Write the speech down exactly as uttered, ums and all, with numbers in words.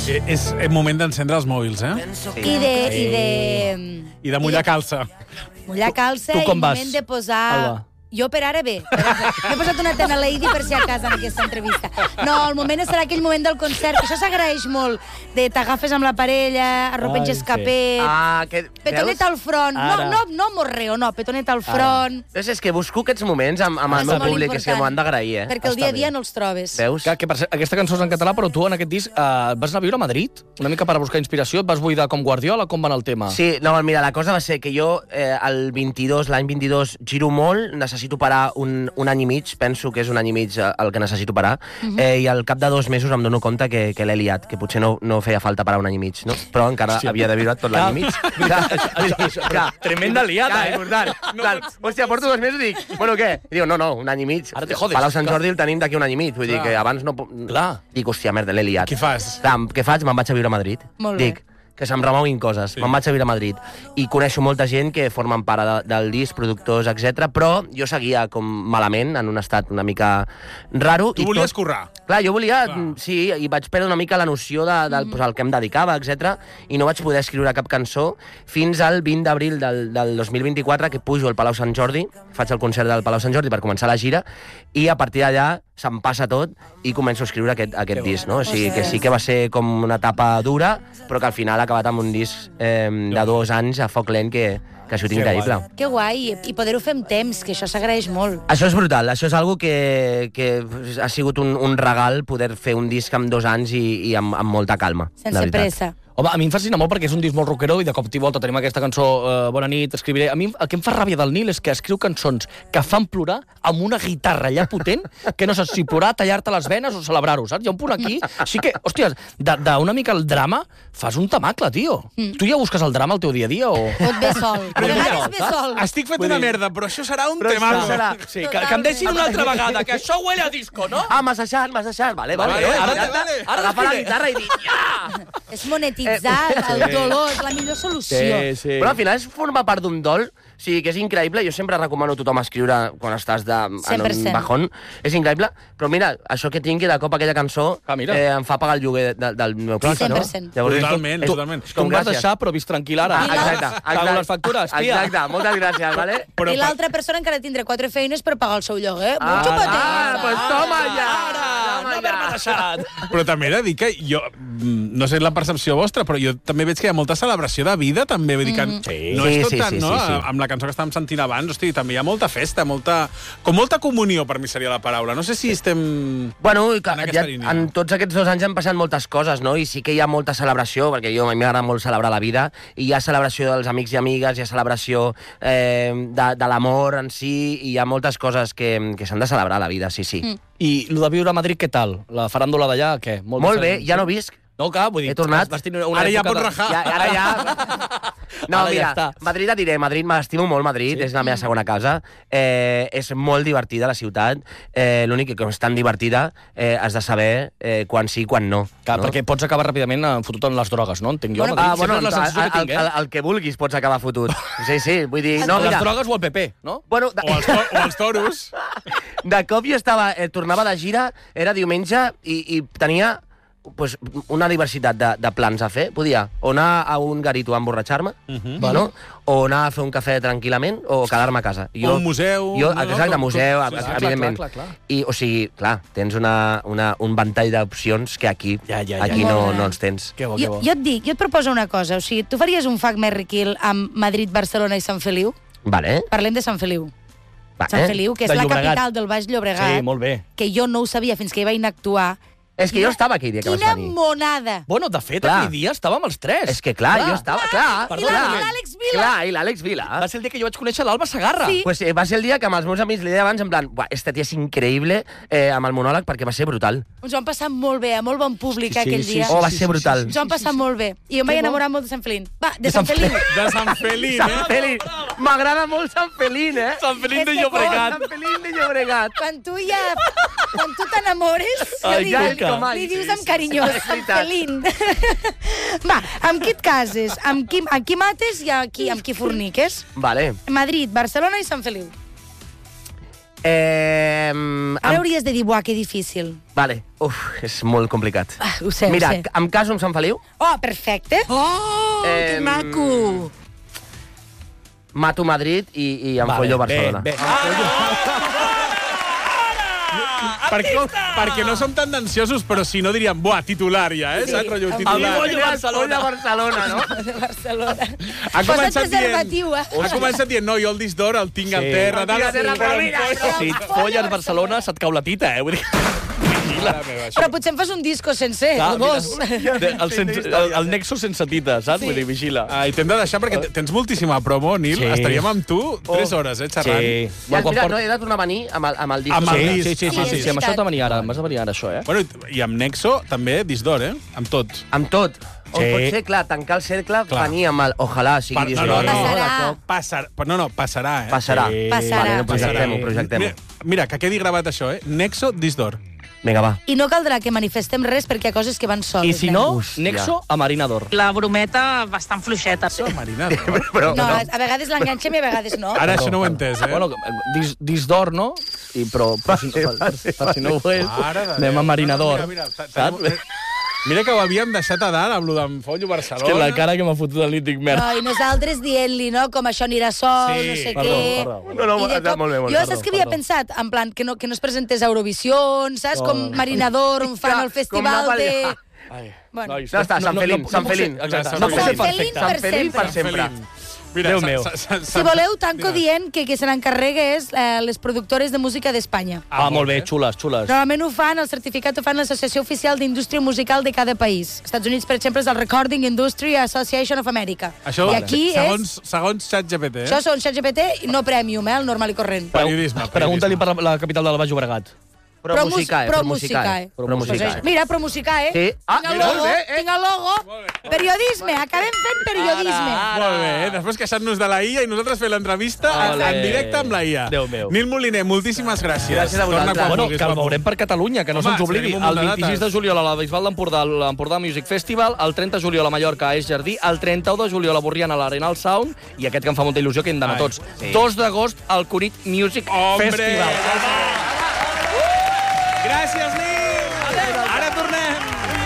És moment d'encendre els mòbils, eh? I de... I de, I de mullar calça. mullar calça i moment de posar... Alba. Jo per ara bé. M'he posat una tena lady per si a casa en aquesta entrevista. No, el moment serà aquell moment del concert, que això s'agraeix molt, de t'agafes amb la parella, arropenges Ai, capet, Ah, que... petonet veus? al front. No, Ara. no, no morreo, no, petonet al front. Veus, és que busco aquests moments amb, amb Ah, el és meu molt públic, és que important. m'ho han d'agrair, eh? Perquè el dia a dia no els trobes. Veus? Que, que per cert, aquesta cançó és en català, però tu en aquest disc eh, vas anar a viure a Madrid, una mica per a buscar inspiració, et vas buidar com Guardiola, com va anar el tema? Sí, no, mira, la cosa va ser que jo eh, el vint-i-dos, l'any vint-i-dos, giro molt, necessito parar un, un any i mig, penso que és un any i mig eh, el que necessito parar, uh -huh. eh, i al cap de dos mesos em dono compte que, que l'he liat, que potser no, no feia falta parar un any i mig, no? Però encara Hòstia. havia de viure tot l'any i mig. Clar, això, això, clar. tremenda liada, Clar, eh? important. Clar, hòstia, porto dos mesos i dic, bueno, què? I diu, no, no, un any i mig. Ara te jodes. Palau Sant Clar. Jordi el tenim d'aquí un any i mig, vull dir Clar. que abans no... Clar. Dic, hòstia, merda, l'he liat. Què fas? Clar, què faig? Me'n vaig a viure a Madrid. Molt bé. Dic, que se'm remoguin coses. Sí. Me'n vaig a viure a Madrid. I coneixo molta gent que formen part de, del disc, productors, etcètera. Però jo seguia com malament, en un estat una mica raro. Tu i volies tot... currar. Clar, jo volia... Clar. Sí, i vaig perdre una mica la noció de, del pues, al que em dedicava, etcètera. I no vaig poder escriure cap cançó fins al vint d'abril del, del dos mil vint-i-quatre, que pujo al Palau Sant Jordi, faig el concert del Palau Sant Jordi per començar la gira, i a partir d'allà se'm passa tot i començo a escriure aquest, aquest disc, no? O sigui, que sí que va ser com una etapa dura, però que al final ha acabat amb un disc eh, de dos anys a foc lent que, que ha sigut Que increïble. guai. Que guai, i poder-ho fer amb temps, que això s'agraeix molt. Això és brutal, això és algo que, que ha sigut un, un regal poder fer un disc amb dos anys i, i amb, amb molta calma. la Sense veritat. pressa. Home, a mi em fascina molt perquè és un disc molt rockero i de cop i volta tenim aquesta cançó, eh, Bona nit, escriviré... A mi el que em fa ràbia del Nil és que escriu cançons que fan plorar amb una guitarra allà potent que no saps si plorar, tallar-te les venes o celebrar-ho, saps? Hi ha un punt aquí... Sí que, hòsties, d'una mica el drama fas un tamacle, tio. Mm. Tu ja busques el drama al teu dia a dia o...? O et ve sol. A vegades ve sol. Estic fet Vull una dir- merda, però això serà un Però això tema. serà- Sí, que, que em deixin una altra vegada, que això huele a disco, no? Ah, m'has deixat, m'has deixat. Vale, vale. Vale, vale, ara- vale, vale. Ara agafar la escriuré. guitarra i dir, ja! És monetitzar, el dolor és la millor solució. sí. Però al final és formar part d'un dol, o sigui, que és increïble. Jo sempre recomano a tothom escriure quan estàs de, en cent per cent. un bajón. És increïble, però mira, això que tinc, que de cop aquella cançó Ah, mira. eh, em fa pagar el lloguer de, del meu pis, cent no? per cent. Llavors, Totalment, és- totalment. és Tu com em vas gràcies. deixar, però vist tranquil ara. Ah, exacte, Pago exacte. les factures, tia. Exacte, moltes gràcies, vale? Però I l'altra persona encara tindrà quatre feines per pagar el seu lloguer. Ah, Mucho ah, pateix. pues toma ja! Ara, Toma no ja. haver-me deixat. Però també he de dir que jo, mm, no sé la percepció vostra, però jo també veig que hi ha molta celebració de vida, també. Vull dir que Sí. no és Sí, tot sí, tant, sí, no? sí, sí. Amb la cançó que estàvem sentint abans, hosti, també hi ha molta festa, molta... com molta comunió, per mi seria la paraula. No sé si estem... Bueno, i que, En aquesta ja, línia. en tots aquests dos anys han passat moltes coses, no? I sí que hi ha molta celebració, perquè jo a mi m'agrada molt celebrar la vida, i hi ha celebració dels amics i amigues, hi ha celebració eh, de, de l'amor en si, i hi ha moltes coses que, que s'han de celebrar a la vida, sí, sí. Mm. I el de viure a Madrid, què tal? La faràndula d'allà, què? Molt bé, diferent, ja sí? no visc. No, clar, vull dir... He tornat. Vas tenir una Ara ja època pots de- rajar. Ja, ara ja... No, Ara ja mira, està. Madrid et diré, Madrid m'estimo molt, Madrid, Sí? és la meva segona casa. Eh, és molt divertida la ciutat. Eh, L'únic que com és tan divertida eh, has de saber eh, quan sí i quan no. Clar, no? perquè pots acabar ràpidament eh, fotut en les drogues, no? Entenc jo. Bueno, Madrid. Ah, bueno, Sempre és la el, sensació que el, tinc, el, eh? el que vulguis pots acabar fotut. Sí, sí, vull dir... No, les mira, drogues o el P P, no? bueno, de, O els, to o els toros. de cop jo estava, eh, tornava de gira, era diumenge, i, i tenia pues, una diversitat de, de plans a fer. Podia o anar a un garito a emborratxar-me, uh -huh. bueno, o anar a fer un cafè tranquil·lament, o quedar-me a casa. O un museu, Jo, no? exacte, Com- museu, com- sí, sí, evidentment. clar, clar, clar. I, o sigui, clar, tens una, una, un ventall d'opcions que aquí, Ja, ja, ja. aquí Molt no, bé. no els tens. Que bo, que Jo, bo. jo et dic, jo et proposo una cosa. O sigui, tu faries un Fuck, Marry, Kill amb Madrid, Barcelona i Sant Feliu? Vale, Parlem de Sant Feliu. vale. Sant Feliu, que és De la Llobregat. capital del Baix Llobregat, Sí, molt bé. que jo no ho sabia fins que hi vaig anar a actuar. És que jo estava aquell dia que vas Quina venir. monada! Bueno, de fet, Clar. aquell dia estàvem els tres. És que clar, jo estava... Clar, Perdó, I la- clar, i l'Àlex Vila. Clar, i l'Àlex Vila. Va ser el dia que jo vaig conèixer l'Alba Sagarra. Sí. Pues, eh, va ser el dia que amb els meus amics li deia abans, en plan, "Buah, este tia és increïble eh, amb el monòleg perquè va ser brutal." Ens ho vam passar molt bé, a molt bon públic Sí, sí, aquell sí, dia. Oh, va ser brutal. Ens ho vam passar molt bé. I em vaig enamorar molt de Sant Felín. Va, de, De Sant Sant Feliu. De Sant Felín, Sant eh? Felín. M'agrada molt Sant Felín, eh? Sant Felín de És que Llobregat. Sant Felín de Llobregat. Quan tu ja... Quan tu t'enamores, Ai, li, Ja com és que- com ai, li sí, dius sí, amb carinyós, és Sant veritat. Felín. Va, amb qui et cases? Amb qui, amb qui mates i amb qui, amb qui forniques? Vale. Madrid, Barcelona i Sant Feliu. Eh, Ara em... hauries de dir, buah, que difícil. Vale, uf, és molt complicat. Ah, ho sé, Mira, ho sé. em caso amb Sant Feliu. Oh, perfecte. Oh, que Em, maco! Mato Madrid i, i em follo Barcelona. Bé, bé. Perquè, perquè no som tan ansiosos, però si no diríem, buah, titular ja, eh? Sí. Saps, rotllo, Em titular. follo Barcelona. Barcelona, no? De Barcelona. Ha Posa't començat dient... preservatiu, eh? Ha començat dient, no, jo el disc d'or el tinc al terra. El tinc al terra, però mira, però... Si et folles Barcelona, se't cau la tita, eh? Vull dir... Però potser em fas un disco sencer, Clar, o dos. mira, de- el, sense, el, el Nexo sense tita, saps? Sí. Vull dir, vigila. Ah, I t'hem de deixar perquè tens moltíssima promo, Nil. Sí. Estaríem amb tu tres hores, eh, xerrant. Sí. Ja, Quan mira, port- no, he de tornar a venir amb el, amb el disc. Amb el Sí, disc. sí, sí, sí, Sí, sí, és sí, amb això veritat. t'ha venir ara, m'has de venir ara, això, eh? Bueno, i- i amb Nexo també disc d'or, eh? Amb tot. Amb tot. O Sí. pot ser, clar, tancar el cercle, Clar. venir amb el... Ojalà sigui Pa- disc no, no, d'or. no. Passarà. de cop. Passar, no, no, passarà, eh? Passarà. Sí. Passarà. Vale, no, projectem-ho, Passarà. projectem-ho. Mira, mira, que quedi gravat això, eh? Nexo, disc d'or. Vinga, va. I no caldrà que manifestem res perquè hi ha coses que van soles. I si no, Hòstia. Nexo a Marina d'Or. La brometa bastant fluixeta. Això, Marina, no? Però, No, a vegades l'enganxem i a vegades no. Ara això no ho he entès, eh? Bueno, dis, dis d'or, no? I, però, per, si, per, per, per si no ho és, Mare de anem Déu. a Marina No, no, d'Or. mira, mira, ta- Saps? tenim- Mira que ho havíem deixat a dalt amb lo d'en Follo Barcelona. És que la cara que m'ha fotut el nit, dic, merda. No, i nosaltres dient-li, no?, com això anirà sol, Sí. no sé Perdó, què... perdó. No, no, I de està cop- molt bé, molt jo bé. saps què havia Perdó. pensat? En plan, que no, que no es presentés a Eurovisió, saps? Com Marinador, on fan Clar, el com festival anar de... pel- Ai, Bueno. nois, Ja està, Sant Felín, Sant puc ser- Felín. Exacte, Sant no puc ser Felín. perfecte. Sant Sant Felín per sempre. sempre. Mira, Déu sa- meu. sa- sa- Si sa- voleu, tanco Digues. dient que qui se n'encarrega és eh, les productores de música d'Espanya. Ah, molt bé, bé. xules, xules. Normalment ho fan, el certificat ho fan l'Associació Oficial d'Indústria Musical de cada país. Als Estats Units, per exemple, és el Recording Industry Association of America. Això, I aquí segons, és... segons ChatGPT, eh? Això són ChatGPT, no premium, eh, el normal i corrent. Periodisme, Pregunta-li per la, la capital del Baix Llobregat. Promusicae, Promusicae. Promusicae. Promusicae. Mira, Promusicae. Sí. Ah, tinc el mira, logo, molt bé, eh? tinc el logo. Periodisme, acabem fent periodisme. Molt bé, eh? Després queixant-nos de la I A i nosaltres fent l'entrevista en, Ole. en directe amb la I A. Déu meu. Nil Moliner, moltíssimes gràcies. Gràcies a Torna vosaltres. quan Bueno, vulguis, que el guapo. veurem per Catalunya, que no Home, se'ns oblidi. tenim un munt El de vint-i-sis de dates. juliol a la Bisbal d'Empordà, a l'Empordà Music Festival, el trenta de juliol a Mallorca a Es Jardí, el trenta-u de juliol a Borriana a l'Arenal Sound, i aquest que em fa molta il·lusió, que hem d'anar Ai, tots. dos d'agost al Cunit Music Hombre! Festival. Gràcies, Nil! Ara tornem!